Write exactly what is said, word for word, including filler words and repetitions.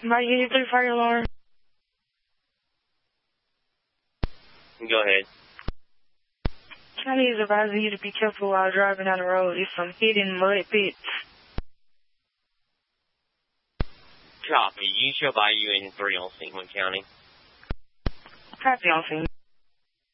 My Unit three fire alarm. Go ahead. County is advising you to be careful while driving down the road. There's some hidden mud pits. Copy. You show Bayou in three on Seaman County. Copy on scene.